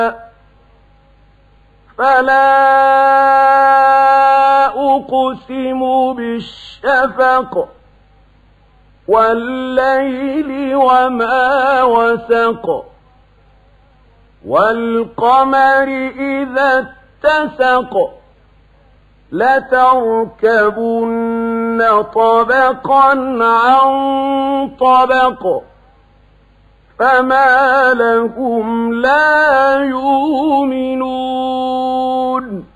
فلا أقسم بالشفق والليل وما وسق والقمر إذا اتسق لتركبن طبقا عن طبق فما لهم لا يؤمنون